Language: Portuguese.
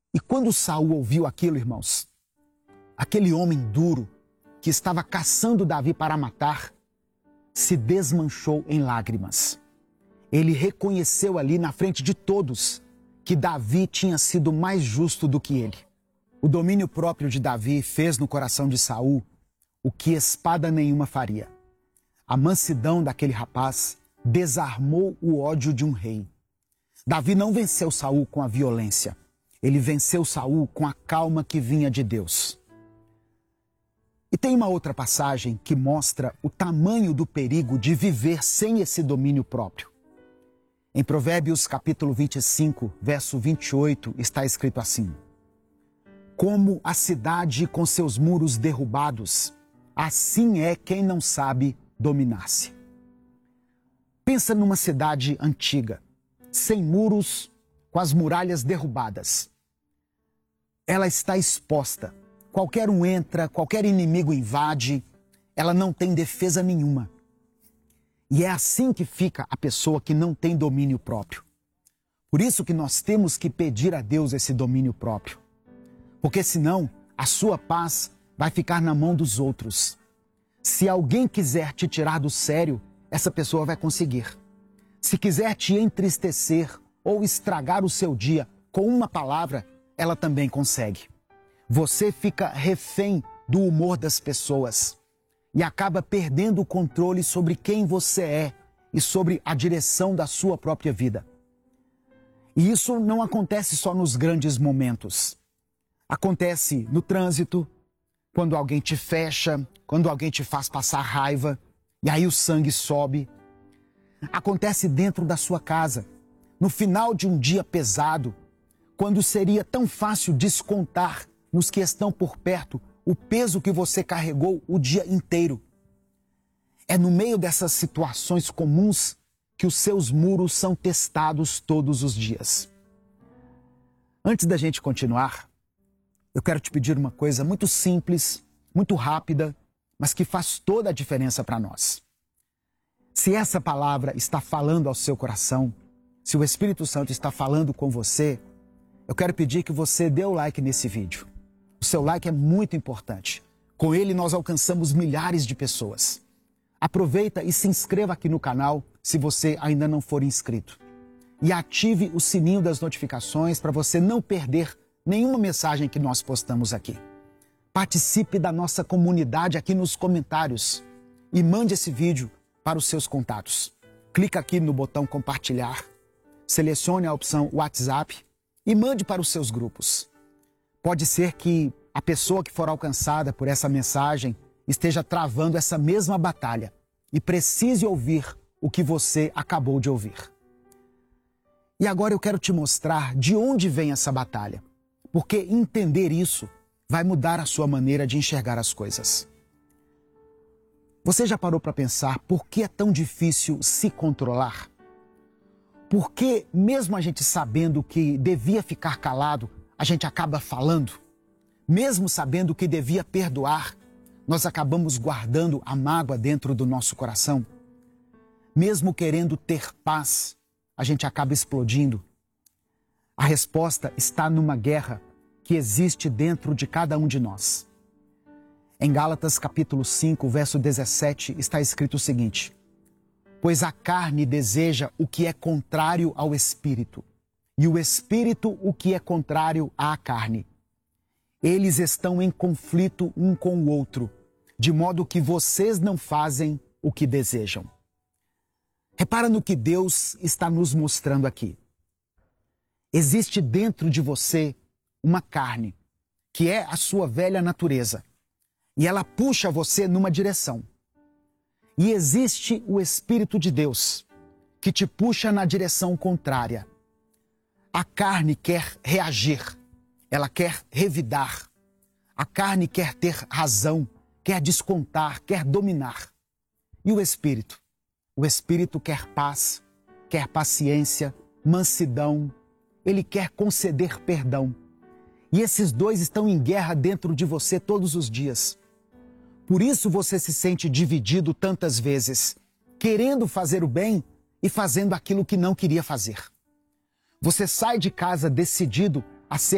E quando Saul ouviu aquilo, irmãos, aquele homem duro que estava caçando Davi para matar, se desmanchou em lágrimas. Ele reconheceu ali na frente de todos que Davi tinha sido mais justo do que ele. O domínio próprio de Davi fez no coração de Saul o que espada nenhuma faria. A mansidão daquele rapaz desarmou o ódio de um rei. Davi não venceu Saul com a violência. Ele venceu Saul com a calma que vinha de Deus. E tem uma outra passagem que mostra o tamanho do perigo de viver sem esse domínio próprio. Em Provérbios capítulo 25, verso 28, está escrito assim: como a cidade com seus muros derrubados, assim é quem não sabe dominar-se. Pensa numa cidade antiga, sem muros, com as muralhas derrubadas. Ela está exposta. Qualquer um entra, qualquer inimigo invade, ela não tem defesa nenhuma. E é assim que fica a pessoa que não tem domínio próprio. Por isso que nós temos que pedir a Deus esse domínio próprio. Porque senão a sua paz vai ficar na mão dos outros. Se alguém quiser te tirar do sério, essa pessoa vai conseguir. Se quiser te entristecer ou estragar o seu dia com uma palavra, ela também consegue. Você fica refém do humor das pessoas e acaba perdendo o controle sobre quem você é e sobre a direção da sua própria vida. E isso não acontece só nos grandes momentos. Acontece no trânsito, quando alguém te fecha, quando alguém te faz passar raiva, e aí o sangue sobe. Acontece dentro da sua casa, no final de um dia pesado, quando seria tão fácil descontar nos que estão por perto o peso que você carregou o dia inteiro. É no meio dessas situações comuns que os seus muros são testados todos os dias. Antes da gente continuar, eu quero te pedir uma coisa muito simples, muito rápida, mas que faz toda a diferença para nós. Se essa palavra está falando ao seu coração, se o Espírito Santo está falando com você, eu quero pedir que você dê o like nesse vídeo. O seu like é muito importante. Com ele nós alcançamos milhares de pessoas. Aproveita e se inscreva aqui no canal se você ainda não for inscrito. E ative o sininho das notificações para você não perder nenhuma mensagem que nós postamos aqui. Participe da nossa comunidade aqui nos comentários e mande esse vídeo para os seus contatos. Clica aqui no botão compartilhar, selecione a opção WhatsApp e mande para os seus grupos. Pode ser que a pessoa que for alcançada por essa mensagem esteja travando essa mesma batalha e precise ouvir o que você acabou de ouvir. E agora eu quero te mostrar de onde vem essa batalha, porque entender isso vai mudar a sua maneira de enxergar as coisas. Você já parou para pensar por que é tão difícil se controlar? Por que, mesmo a gente sabendo que devia ficar calado, a gente acaba falando? Mesmo sabendo que devia perdoar, nós acabamos guardando a mágoa dentro do nosso coração? Mesmo querendo ter paz, a gente acaba explodindo? A resposta está numa guerra que existe dentro de cada um de nós. Em Gálatas capítulo 5, verso 17, está escrito o seguinte: pois a carne deseja o que é contrário ao espírito, e o espírito o que é contrário à carne. Eles estão em conflito um com o outro, de modo que vocês não fazem o que desejam. Repara no que Deus está nos mostrando aqui. Existe dentro de você uma carne, que é a sua velha natureza, e ela puxa você numa direção. E existe o Espírito de Deus, que te puxa na direção contrária. A carne quer reagir, ela quer revidar. A carne quer ter razão, quer descontar, quer dominar. E o Espírito? O Espírito quer paz, quer paciência, mansidão. Ele quer conceder perdão. E esses dois estão em guerra dentro de você todos os dias. Por isso você se sente dividido tantas vezes, querendo fazer o bem e fazendo aquilo que não queria fazer. Você sai de casa decidido a ser